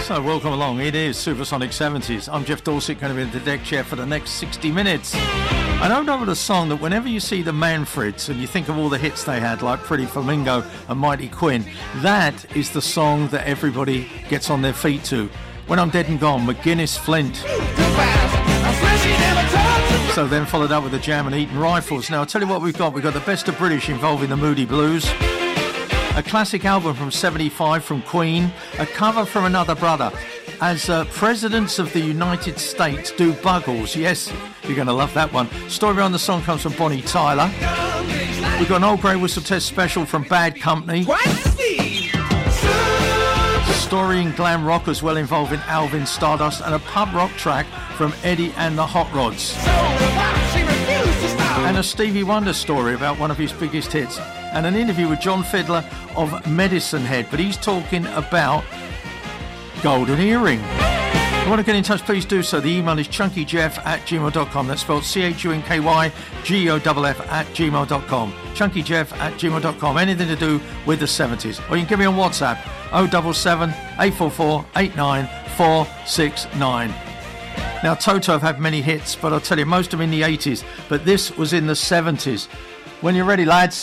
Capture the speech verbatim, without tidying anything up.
So welcome along. It is Supersonic seventies. I'm Jeff Dorset, going to be in the deck chair for the next sixty minutes. I don't know the song that whenever you see the Manfreds and you think of all the hits they had, like Pretty Flamingo and Mighty Quinn, that is the song that everybody gets on their feet to. When I'm Dead and Gone, McGuinness Flint. So then followed up with the Jam and Eaton Rifles. Now I'll tell you what we've got. We've got the Best of British involving the Moody Blues. A classic album from seventy-five from Queen. A cover from Another Brother. As uh, Presidents of the United States do Buggles. Yes, you're going to love that one. Story behind the song comes from Bonnie Tyler. We've got an Old Grey Whistle Test special from Bad Company. Story in glam rock as well, involving Alvin Stardust, and a pub rock track from Eddie and the Hot Rods. And a Stevie Wonder story about one of his biggest hits. And an interview with John Fiddler of Medicine Head, but he's talking about Golden Earring. If you want to get in touch, please do so. The email is chunkyjeff at gmail dot com. That's spelled C H U N K Y G O F F at gmail dot com. chunkyjeff at gmail dot com. Anything to do with the seventies. Or you can get me on WhatsApp, oh seven seven, eight four four, eight nine four six nine. Now, Toto have had many hits, but I'll tell you, most of them in the eighties. But this was in the seventies. When you're ready, lads.